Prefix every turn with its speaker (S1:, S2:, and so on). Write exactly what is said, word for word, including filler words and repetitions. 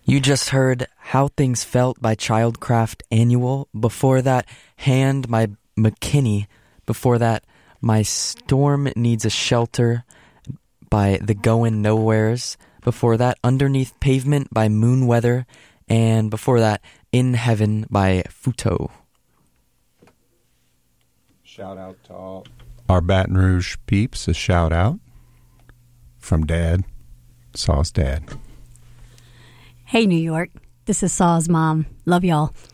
S1: You just heard How Things Felt by Childcraft Annual. Before that, Hand by McKinney. Before that, My Storm Needs a Shelter by The Goin' Nowheres. Before that, Underneath Pavement by Moonweather. And before that, In Heaven by Futo.
S2: Shout out to all our Baton Rouge peeps. A shout out from Dad, Saw's dad.
S3: Hey, New York. This is Saw's mom. Love y'all.